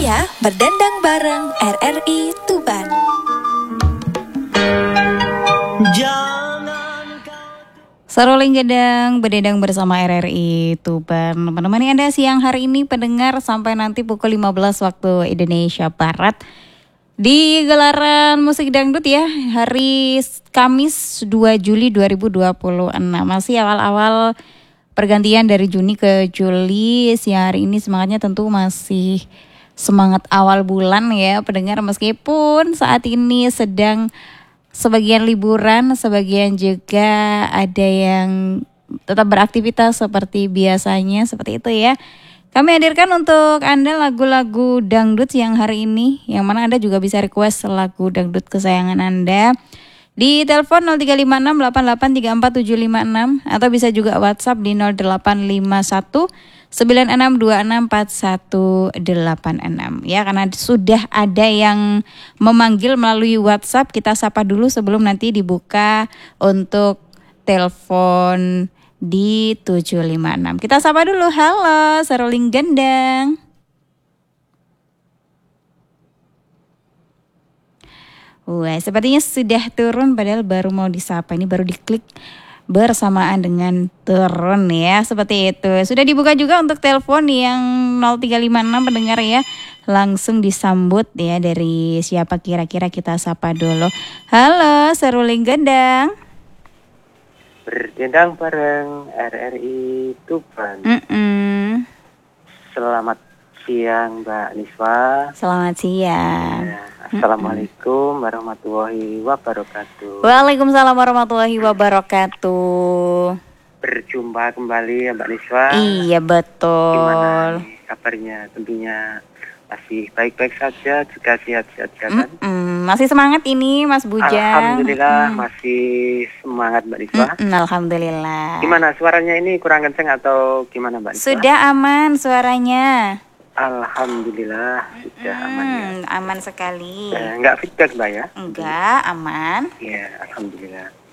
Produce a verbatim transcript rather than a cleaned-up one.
Saatnya berdendang bareng R R I Tuban. Seruling Gedang berdendang bersama R R I Tuban. Menemani Anda siang hari ini pendengar sampai nanti pukul lima belas waktu Indonesia Barat. Di gelaran musik dangdut ya, hari Kamis dua Juli dua ribu dua puluh enam. Masih awal-awal pergantian dari Juni ke Juli. Siang hari ini semangatnya tentu masih semangat awal bulan ya pendengar. Meskipun saat ini sedang sebagian liburan, sebagian juga ada yang tetap beraktivitas seperti biasanya, seperti itu ya. Kami hadirkan untuk Anda lagu-lagu dangdut siang hari ini, yang mana Anda juga bisa request lagu dangdut kesayangan Anda di telepon nol tiga lima enam delapan delapan tiga empat tujuh lima enam atau bisa juga WhatsApp di nol delapan lima satu sembilan enam dua enam empat satu delapan enam. Ya, karena sudah ada yang memanggil melalui WhatsApp, kita sapa dulu sebelum nanti dibuka untuk telepon di tujuh lima enam. Kita sapa dulu. Halo, Seruling Gendang. Wah, sepertinya sudah turun padahal baru mau disapa. Ini baru diklik bersamaan dengan turun ya, seperti itu. Sudah dibuka juga untuk telepon yang nol tiga lima enam pendengar ya. Langsung disambut ya, dari siapa kira-kira, kita sapa dulu. Halo, Seruling Gendang. Berdendang bareng R R I Tuban. Mm-mm. Selamat siang Mbak Niswa. Selamat siang. Ya, Assalamualaikum warahmatullahi wabarakatuh. Waalaikumsalam warahmatullahi wabarakatuh. Berjumpa kembali ya Mbak Niswa. Iya betul. Gimana nih kabarnya? Tentunya masih baik-baik saja, juga sehat-sehat kan? Mm-mm. Masih semangat ini Mas Bujang. Alhamdulillah Mm. masih semangat Mbak Niswa. Mm-mm, Alhamdulillah. Gimana suaranya ini, kurang kenceng atau gimana Mbak Niswa? Sudah aman suaranya. Alhamdulillah sudah Mm, aman ya. Aman sekali. Eh, enggak feedback Mbak ya? Enggak, aman. Ya, alhamdulillah.